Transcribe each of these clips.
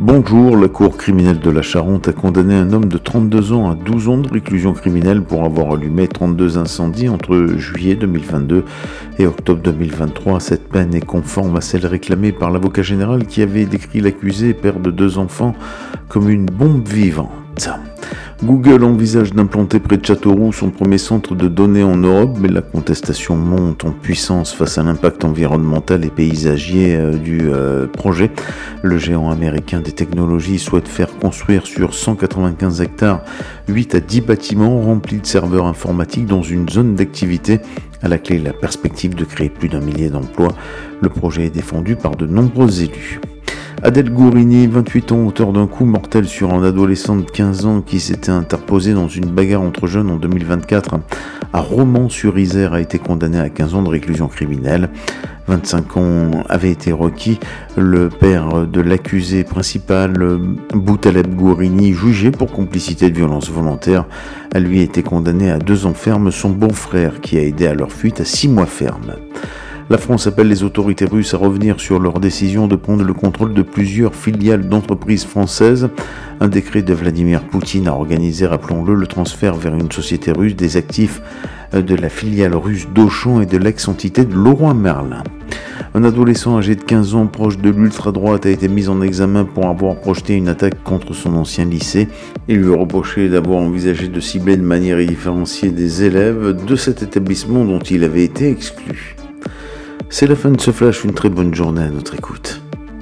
Bonjour, la Cour criminelle de la Charente a condamné un homme de 32 ans à 12 ans de réclusion criminelle pour avoir allumé 32 incendies entre juillet 2022 et octobre 2023. Cette peine est conforme à celle réclamée par l'avocat général qui avait décrit l'accusé, père de 2 enfants, comme une bombe vivante. Google envisage d'implanter près de Châteauroux son premier centre de données en Europe, mais la contestation monte en puissance face à l'impact environnemental et paysager du projet. Le géant américain des technologies souhaite faire construire sur 195 hectares 8 à 10 bâtiments remplis de serveurs informatiques dans une zone d'activité. À la clé, la perspective de créer plus d'1 millier d'emplois. Le projet est défendu par de nombreux élus. Adèle Gourini, 28 ans, auteur d'un coup mortel sur un adolescent de 15 ans qui s'était interposé dans une bagarre entre jeunes en 2024 à Romans-sur-Isère, a été condamné à 15 ans de réclusion criminelle. 25 ans avait été requis. Le père de l'accusé principal, Boutaleb Gourini, jugé pour complicité de violence volontaire, a lui été condamné à 2 ans ferme. Son beau-frère, qui a aidé à leur fuite, à 6 mois ferme. La France appelle les autorités russes à revenir sur leur décision de prendre le contrôle de plusieurs filiales d'entreprises françaises. Un décret de Vladimir Poutine a organisé, rappelons-le, le transfert vers une société russe des actifs de la filiale russe d'Auchan et de l'ex-entité de Leroy Merlin. Un adolescent âgé de 15 ans proche de l'ultra-droite a été mis en examen pour avoir projeté une attaque contre son ancien lycée. Il lui est reproché d'avoir envisagé de cibler de manière indifférenciée des élèves de cet établissement dont il avait été exclu. C'est la fin de ce flash, une très bonne journée à notre écoute.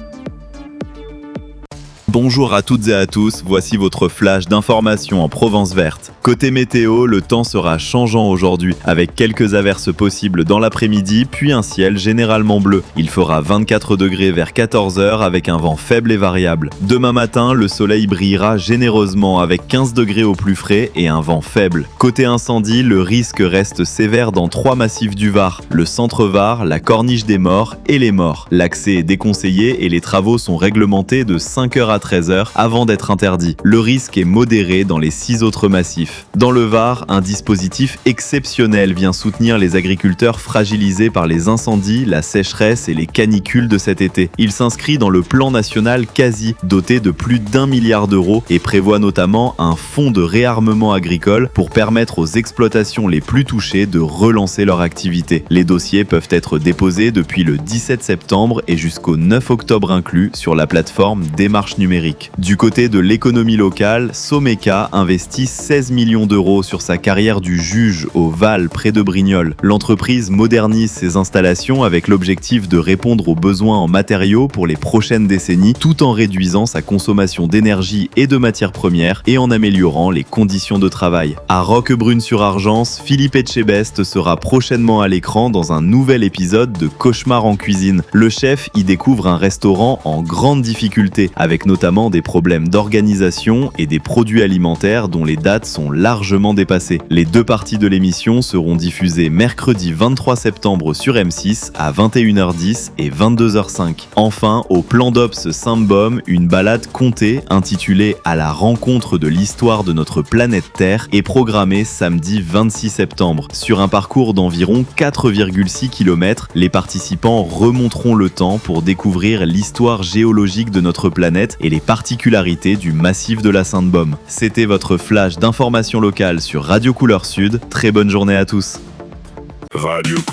Bonjour à toutes et à tous, voici votre flash d'information en Provence verte. Côté météo, le temps sera changeant aujourd'hui, avec quelques averses possibles dans l'après-midi, puis un ciel généralement bleu. Il fera 24 degrés vers 14h avec un vent faible et variable. Demain matin, le soleil brillera généreusement avec 15 degrés au plus frais et un vent faible. Côté incendie, le risque reste sévère dans 3 massifs du Var, le centre Var, la Corniche des Morts et les Morts. L'accès est déconseillé et les travaux sont réglementés de 5h à 13h avant d'être interdit. Le risque est modéré dans les 6 autres massifs. Dans le Var, un dispositif exceptionnel vient soutenir les agriculteurs fragilisés par les incendies, la sécheresse et les canicules de cet été. Il s'inscrit dans le plan national quasi, doté de plus d'1 milliard d'euros et prévoit notamment un fonds de réarmement agricole pour permettre aux exploitations les plus touchées de relancer leur activité. Les dossiers peuvent être déposés depuis le 17 septembre et jusqu'au 9 octobre inclus sur la plateforme Démarche numérique. Du côté de l'économie locale, Someka investit 16 millions d'euros sur sa carrière du juge au Val près de Brignoles. L'entreprise modernise ses installations avec l'objectif de répondre aux besoins en matériaux pour les prochaines décennies tout en réduisant sa consommation d'énergie et de matières premières et en améliorant les conditions de travail. À Roquebrune-sur-Argence, Philippe Etchebest sera prochainement à l'écran dans un nouvel épisode de Cauchemar en cuisine. Le chef y découvre un restaurant en grande difficulté avec notamment des problèmes d'organisation et des produits alimentaires dont les dates sont largement dépassées. Les 2 parties de l'émission seront diffusées mercredi 23 septembre sur M6 à 21h10 et 22h05. Enfin, au Plan d'Ops Saint-Baume, une balade comptée intitulée « À la rencontre de l'histoire de notre planète Terre » est programmée samedi 26 septembre. Sur un parcours d'environ 4,6 km, les participants remonteront le temps pour découvrir l'histoire géologique de notre planète et les particularités du massif de la Sainte-Baume. C'était votre flash d'information locale sur Radio Couleur Sud. Très bonne journée à tous.